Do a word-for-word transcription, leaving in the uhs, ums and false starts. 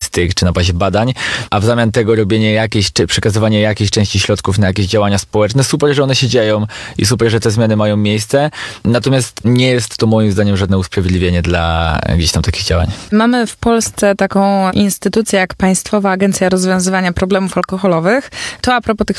statystyk, czy na bazie badań, a w zamian tego robienie jakiejś, czy przekazywanie jakiejś części środków na jakieś działania społeczne. Super, że one się dzieją i super, że te zmiany mają miejsce. Natomiast nie jest to moim zdaniem żadne usprawiedliwienie dla gdzieś tam takich działań. Mamy w Polsce taką instytucję jak Państwowa Agencja Rozwiązywania Problemów Alkoholowych. To a propos tych